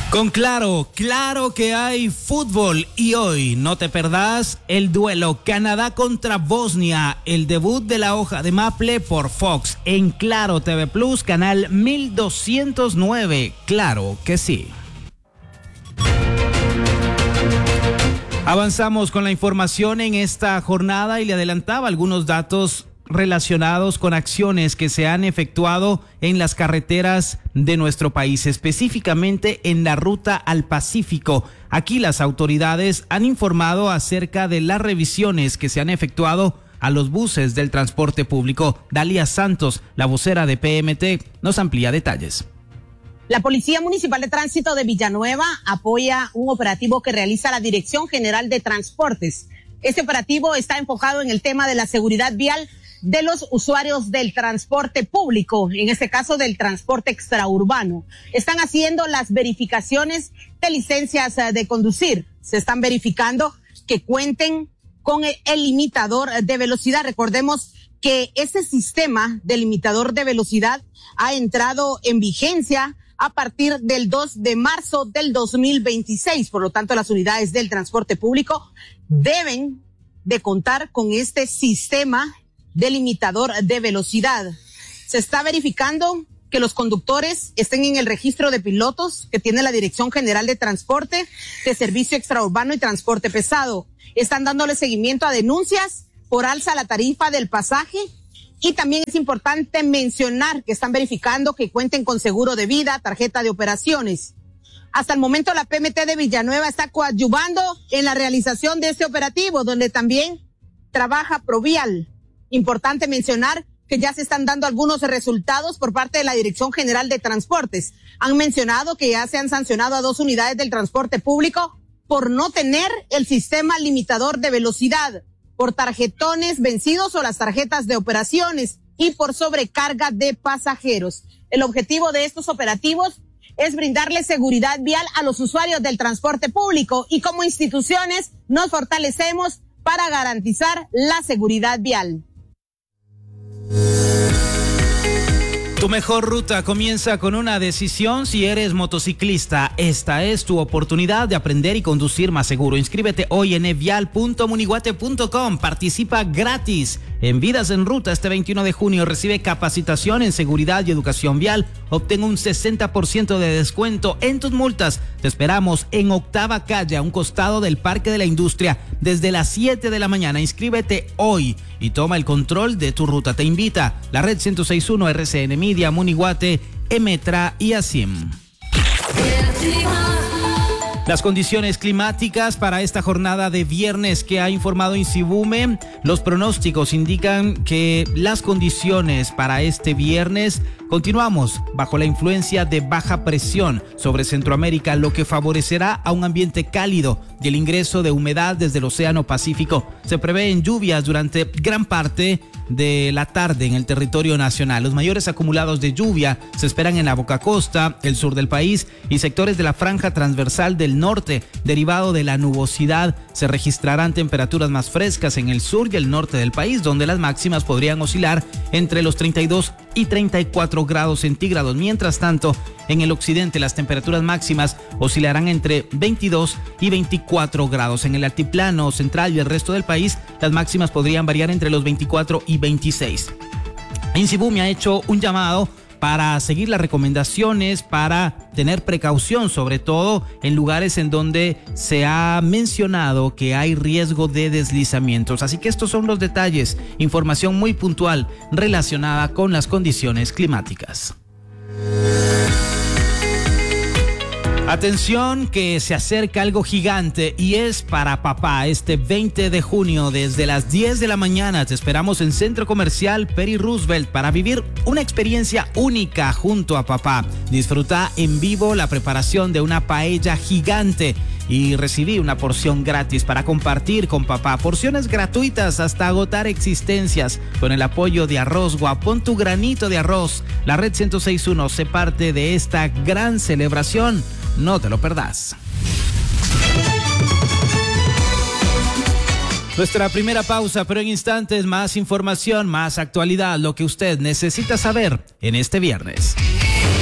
Con Claro que hay fútbol y hoy no te perdás el duelo Canadá contra Bosnia, el debut de la hoja de Maple por Fox en Claro TV Plus, canal 1209. Claro que sí. Avanzamos con la información en esta jornada y le adelantaba algunos datos relacionados con acciones que se han efectuado en las carreteras de nuestro país, específicamente en la ruta al Pacífico. Aquí las autoridades han informado acerca de las revisiones que se han efectuado a los buses del transporte público. Dalia Santos, la vocera de PMT, nos amplía detalles. La Policía Municipal de Tránsito de Villanueva apoya un operativo que realiza la Dirección General de Transportes. Este operativo está enfocado en el tema de la seguridad vial de los usuarios del transporte público, en este caso del transporte extraurbano. Están haciendo las verificaciones de licencias de conducir. Se están verificando que cuenten con el limitador de velocidad. Recordemos que ese sistema de limitador de velocidad ha entrado en vigencia a partir del 2 de marzo del 2026. Por lo tanto, las unidades del transporte público deben de contar con este sistema delimitador de velocidad. Se está verificando que los conductores estén en el registro de pilotos que tiene la Dirección General de Transporte, de Servicio Extraurbano y Transporte Pesado. Están dándole seguimiento a denuncias por alza a la tarifa del pasaje y también es importante mencionar que están verificando que cuenten con seguro de vida, tarjeta de operaciones. Hasta el momento la PMT de Villanueva está coadyuvando en la realización de este operativo, donde también trabaja Provial. Importante mencionar que ya se están dando algunos resultados por parte de la Dirección General de Transportes. Han mencionado que ya se han sancionado a 2 unidades del transporte público por no tener el sistema limitador de velocidad, por tarjetones vencidos o las tarjetas de operaciones y por sobrecarga de pasajeros. El objetivo de estos operativos es brindarle seguridad vial a los usuarios del transporte público y como instituciones nos fortalecemos para garantizar la seguridad vial. Tu mejor ruta comienza con una decisión. Si eres motociclista, esta es tu oportunidad de aprender y conducir más seguro. Inscríbete hoy en evial.muniguate.com. Participa gratis en Vidas en Ruta este 21 de junio. Recibe capacitación en seguridad y educación vial. Obtén un 60% de descuento en tus multas. Te esperamos en Octava Calle, a un costado del Parque de la Industria, desde las 7 de la mañana. Inscríbete hoy y toma el control de tu ruta. Te invita la Red 106.1, RCN Media, Muniguate, Emetra y ASIM. Las condiciones climáticas para esta jornada de viernes que ha informado Insibume, los pronósticos indican que las condiciones para este viernes continuamos bajo la influencia de baja presión sobre Centroamérica, lo que favorecerá a un ambiente cálido y el ingreso de humedad desde el Océano Pacífico. Se prevén lluvias durante gran parte de la tarde en el territorio nacional. Los mayores acumulados de lluvia se esperan en la Boca Costa, el sur del país y sectores de la franja transversal del norte. Derivado de la nubosidad, se registrarán temperaturas más frescas en el sur y el norte del país, donde las máximas podrían oscilar entre los 32 y 34 grados centígrados. Mientras tanto, en el occidente las temperaturas máximas oscilarán entre 22 y 24 grados. En el altiplano central y el resto del país, las máximas podrían variar entre los 24 y 26. Insibume ha hecho un llamado para seguir las recomendaciones, para tener precaución, sobre todo en lugares en donde se ha mencionado que hay riesgo de deslizamientos. Así que estos son los detalles, información muy puntual relacionada con las condiciones climáticas. Atención, que se acerca algo gigante y es para papá. Este 20 de junio desde las 10 de la mañana te esperamos en Centro Comercial Peri Roosevelt para vivir una experiencia única junto a papá. Disfruta en vivo la preparación de una paella gigante y recibí una porción gratis para compartir con papá. Porciones gratuitas hasta agotar existencias con el apoyo de Arrozgua. Pon tu granito de arroz. La Red 106.1 se parte de esta gran celebración. No te lo perdás. Nuestra primera pausa, pero en instantes más información, más actualidad, lo que usted necesita saber en este viernes.